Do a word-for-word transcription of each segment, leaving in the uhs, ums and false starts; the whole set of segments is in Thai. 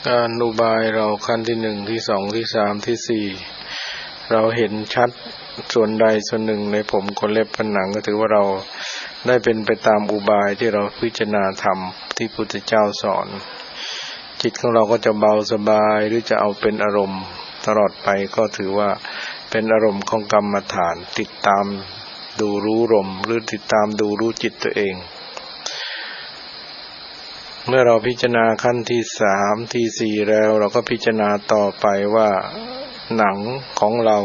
การอุบายเราขั้นที่หนึ่งที่สองที่สามที่สี่เราเห็นชัดส่วนใดส่วนหนึ่งในผมขนเล็บฝันหนังก็ถือว่าเราได้เป็นไปตามอุบายที่เราพิจารณาธรรมที่พุทธเจ้าสอนจิตของเราก็จะเบาสบายหรือจะเอาเป็นอารมณ์ตลอดไปก็ถือว่าเป็นอารมณ์ของกรรมฐานติดตามดูรู้ลมหรือติดตามดูรู้จิตตัวเองเมื่อเราพิจารณาขั้นที่สามที่สี่แล้วเราก็พิจารณาต่อไปว่าหนังของเรา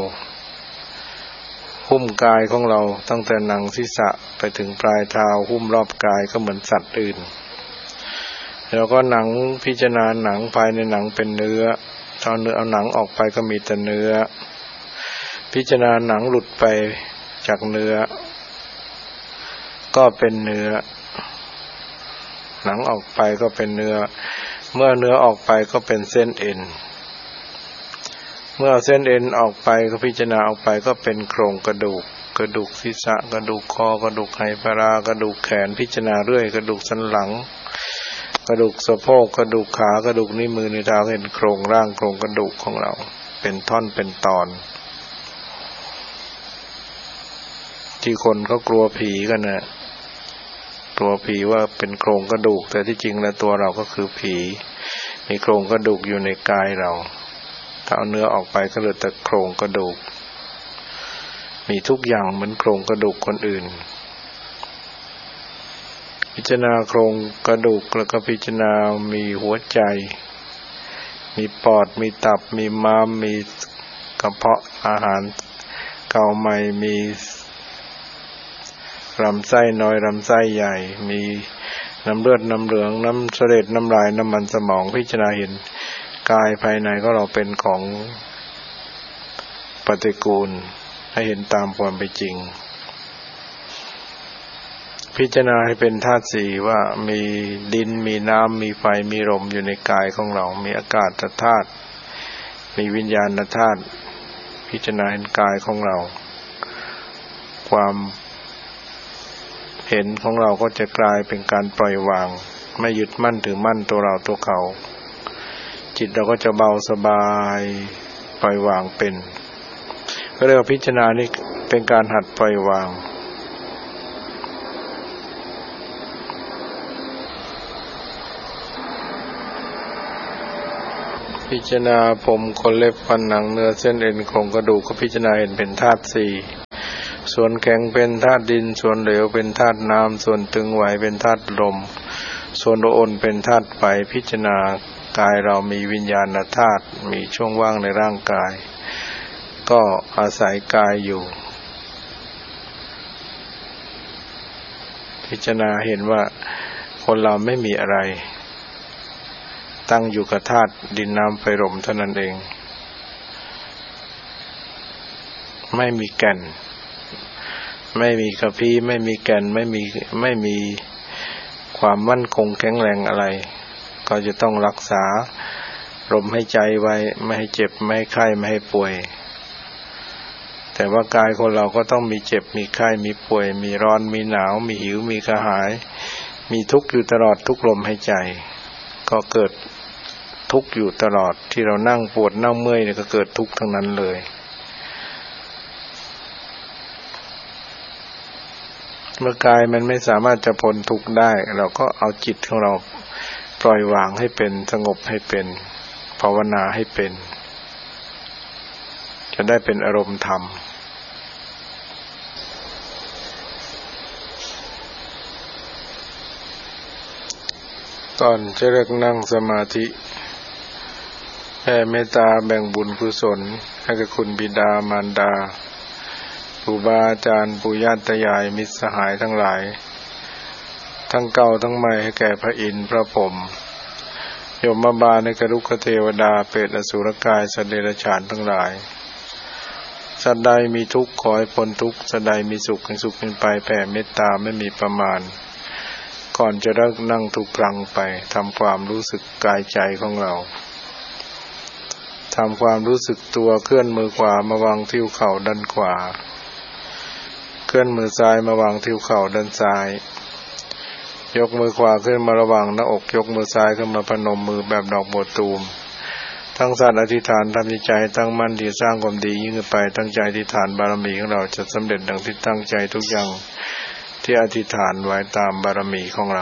หุ้มกายของเราตั้งแต่หนังศีรษะไปถึงปลายเท้าหุ้มรอบกายก็เหมือนสัตว์อื่นแล้วก็หนังพิจารณาหนังภายในหนังเป็นเนื้อเอาเนื้อเอาหนังออกไปก็มีแต่เนื้อพิจารณาหนังหลุดไปจากเนื้อก็เป็นเนื้อหนังออกไปก็เป็นเนื้อเมื่อเนื้อออกไปก็เป็นเส้นเอ็นเมื่อเส้นเอ็นออกไปก็พิจารณาออกไปก็เป็นโครงกระดูกกระดูกศีรษะกระดูกคอกระดูกไหปลากระดูกแขนพิจารณาเรื่อยกระดูกสันหลังกระดูกสะโพกกระดูกขากระดูกนิ้วมือนิ้วเท้าเห็นโครงร่างโครงกระดูกของเราเป็นท่อนเป็นตอนที่คนเขากลัวผีกันน่ะกลัวผีว่าเป็นโครงกระดูกแต่ที่จริงแล้วตัวเราก็คือผีมีโครงกระดูกอยู่ในกายเราถ้าเอาเนื้อออกไปก็เหลือแต่โครงกระดูกมีทุกอย่างเหมือนโครงกระดูกคนอื่นพิจารณาโครงกระดูกแล้วก็พิจารณามีหัวใจมีปอดมีตับมีม้ามมีกระเพาะอาหารเก่าใหม่มีลำไส้น้อยลำไส้ใหญ่มีน้ำเลือดน้ำเหลืองน้ำเสลดน้ำลายน้ำมันสมองพิจารณาเห็นกายภายในก็เราเป็นของปฏิกูลให้เห็นตามความเป็นจริงพิจารณาให้เป็นธาตุสี่ว่ามีดินมีน้ำมีไฟมีลมอยู่ในกายของเรามีอากาศธาตุมีวิญญาณธาตุพิจารณาเห็นกายของเราความเห็นของเราก็จะกลายเป็นการปล่อยวางไม่ยึดมั่นถือมั่นตัวเราตัวเขาจิตเราก็จะเบาสบายปล่อยวางเป็นก็เรียกว่าพิจารณานี่เป็นการหัดปล่อยวางพิจารณาผมขนเล็บฟันหนังเนื้อเส้นเอ็นโครงกระดูกก็พิจารณาเห็นเป็นธาตุสี่ส่วนแข็งเป็นธาตุดินส่วนเหลวเป็นธาตุน้ำส่วนตึงไหวเป็นธาตุลมส่วนโอนเป็นธาตุไฟพิจารณากายเรามีวิญญาณธาตุมีช่วงว่างในร่างกายก็อาศัยกายอยู่พิจารณาเห็นว่าคนเราไม่มีอะไรตั้งอยู่กับธาตุดินน้ำไฟลมเท่านั้นเองไม่มีแก่นไม่มีกระพี้ไม่มีแก่นไม่มีไม่มีความมั่นคงแข็งแรงอะไรก็จะต้องรักษาลมให้ใจไว้ไม่ให้เจ็บไม่ให้ไข้ไม่ให้ป่วยแต่ว่ากายคนเราก็ต้องมีเจ็บมีไข้มีป่วยมีร้อนมีหนาวมีหิวมีกระหายมีทุกข์อยู่ตลอดทุกลมหายใจก็เกิดทุกข์อยู่ตลอดที่เรานั่งปวดนั่งเมื่อยเนี่ยก็เกิดทุกข์ทั้งนั้นเลยเมื่อกายมันไม่สามารถจะพ้นทุกข์ได้เราก็เอาจิตของเราปล่อยวางให้เป็นสงบให้เป็นภาวนาให้เป็นจะได้เป็นอารมณ์ธรรมตอนจะเลิกนั่งสมาธิแผ่เมตตาแบ่งบุญกุศลให้กับคุณบิดามารดาครูบาอาจารย์ปู่ย่าตายายมิตรสหายทั้งหลายทั้งเก่าทั้งใหม่ให้แก่พระอินทร์พระพรหมยมบาลในกรุกเทวดาเปรตอสุรกายสัตว์เดรัจฉานทั้งหลายสัตว์ใดมีทุกข์ขอให้พ้นทุกข์สัตว์ใดมีสุขให้สุขขึ้นไปแผ่เมตตาไม่มีประมาณก่อนจะเลิกนั่งทุกครั้งไปทำความรู้สึกกายใจของเราทำความรู้สึกตัวเคลื่อนมือขวามาวางที่เข่าด้านขวาเคลื่อนมือซ้ายมาวางที่เข่าด้านซ้ายยกมือขวาขึ้นมาระหว่างหน้าอกยกมือซ้ายขึ้นมาพนมมือแบบดอกบัวตูมทั้งสัตว์อธิษฐานทำใจตั้งมั่นที่สร้างความดียิ่งขึ้นไปตั้งใจอธิษฐานบารมีของเราจะสำเร็จดังที่ตั้งใจทุกอย่างที่อธิษฐานไว้ตามบารมีของเรา